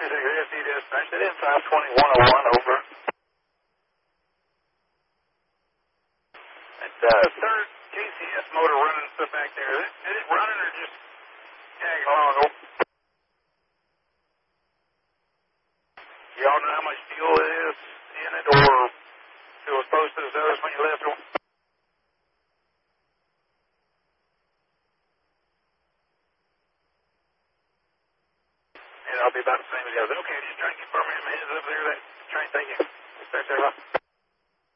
AFD dispatch. It is 52101 over. That third GCS motor running stuff back there. Is it running or just tagging along? Y'all know how much fuel it is in it, or if it was posted as others when you left it? And I'll be about the same as the others. Okay, just trying to confirm my heads up there. That train, thank you. Dispatch,